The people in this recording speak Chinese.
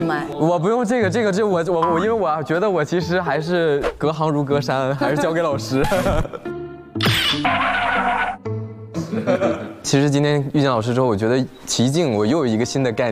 买。 我不用这个我，因为我觉得我其实还是隔行如隔山，还是交给老师。其实今天遇见老师之后，我觉得奇境我又有一个新的概念。